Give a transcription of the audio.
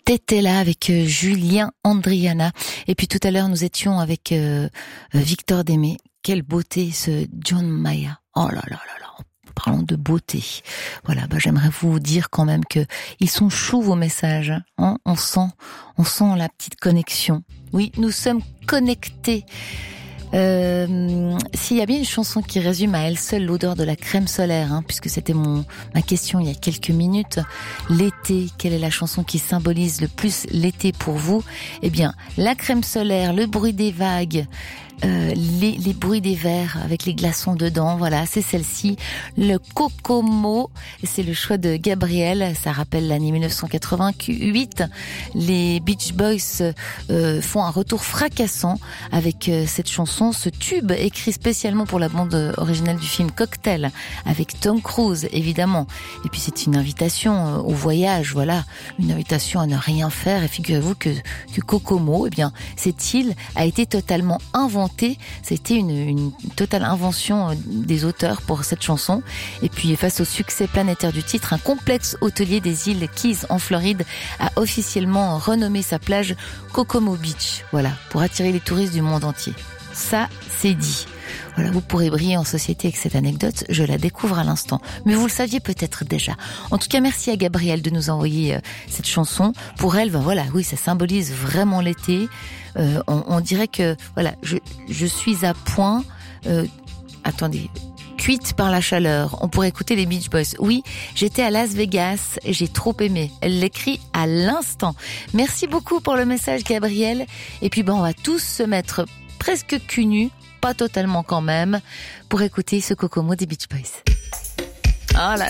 T'étais là avec Julien Andriana. Et puis tout à l'heure, nous étions avec Victor Démé. Quelle beauté ce John Mayer. Oh là là là là. Parlons de beauté. Voilà, j'aimerais vous dire quand même que ils sont choux vos messages. Hein, on sent la petite connexion. Oui, nous sommes connectés. S'il y a bien une chanson qui résume à elle seule l'odeur de la crème solaire, puisque c'était ma question il y a quelques minutes, l'été, quelle est la chanson qui symbolise le plus l'été pour vous? Eh bien, la crème solaire, le bruit des vagues, les bruits des verres avec les glaçons dedans, voilà, c'est celle-ci, le Kokomo, c'est le choix de Gabriel, ça rappelle l'année 1988, les Beach Boys font un retour fracassant avec cette chanson, ce tube écrit spécialement pour la bande originale du film Cocktail, avec Tom Cruise évidemment, et puis c'est une invitation au voyage, voilà, une invitation à ne rien faire, et figurez-vous que Kokomo, eh bien, cette île a été totalement inventée. C'était une totale invention des auteurs pour cette chanson. Et puis, face au succès planétaire du titre, un complexe hôtelier des îles Keys en Floride a officiellement renommé sa plage Kokomo Beach. Voilà, pour attirer les touristes du monde entier. Ça, c'est dit. Voilà, vous pourrez briller en société avec cette anecdote, je la découvre à l'instant. Mais vous le saviez peut-être déjà. En tout cas, merci à Gabrielle de nous envoyer cette chanson. Pour elle, voilà, oui, ça symbolise vraiment l'été. On dirait que, voilà, je suis à point. Attendez. Cuite par la chaleur. On pourrait écouter les Beach Boys. Oui, j'étais à Las Vegas et j'ai trop aimé. Elle l'écrit à l'instant. Merci beaucoup pour le message, Gabrielle. Et puis, on va tous se mettre presque cul nu, pas totalement quand même, pour écouter ce Kokomo des Beach Boys. Ah là.